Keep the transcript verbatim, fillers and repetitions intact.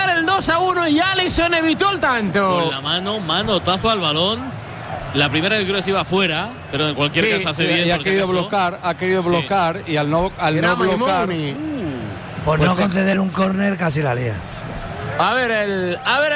el dos a uno y Alisson evitó el tanto. Con la mano, manotazo al balón. La primera yo creo que se iba afuera, pero en cualquier Sí, caso hace Y, bien. y ha por si querido acaso. bloquear, ha querido Sí. bloquear y al no, al Era no bloquear. Maimoni. Por Pues no que- conceder un córner casi la lía. A ver el, a ver